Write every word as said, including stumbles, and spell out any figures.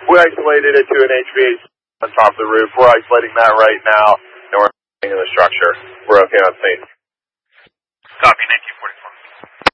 We isolated it to an H V A C on top of the roof. We're isolating that right now, and we're in the structure. We're okay on scene. Copy, nineteen forty-four.